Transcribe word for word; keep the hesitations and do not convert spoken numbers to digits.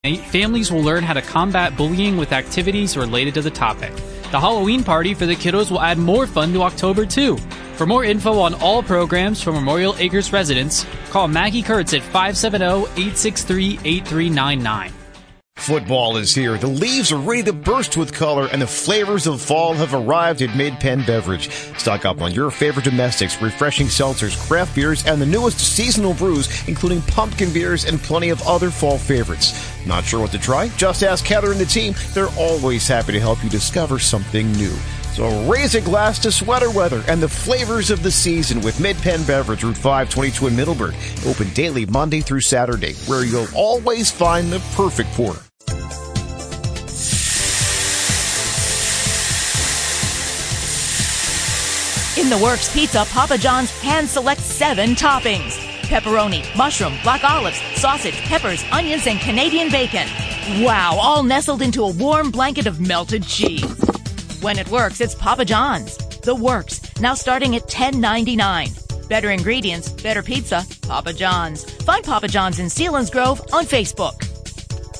families will learn how to combat bullying with activities related to the topic. The Halloween party for the kiddos will add more fun to October, too. For more info on all programs for Memorial Acres residents, call Maggie Kurtz at five seven zero, eight six three, eight three nine nine. Football is here. The leaves are ready to burst with color, and the flavors of fall have arrived at Mid-Penn Beverage. Stock up on your favorite domestics, refreshing seltzers, craft beers, and the newest seasonal brews, including pumpkin beers and plenty of other fall favorites. Not sure what to try? Just ask Heather and the team. They're always happy to help you discover something new. So raise a glass to sweater weather and the flavors of the season with Mid-Penn Beverage, Route five twenty-two in Middleburg. Open daily Monday through Saturday, where you'll always find the perfect pour. In the Works Pizza, Papa John's hand selects seven toppings. Pepperoni, mushroom, black olives, sausage, peppers, onions, and Canadian bacon. Wow, all nestled into a warm blanket of melted cheese. When it works, it's Papa John's. The Works, now starting at ten ninety-nine. Better ingredients, better pizza, Papa John's. Find Papa John's in Sealands Grove on Facebook.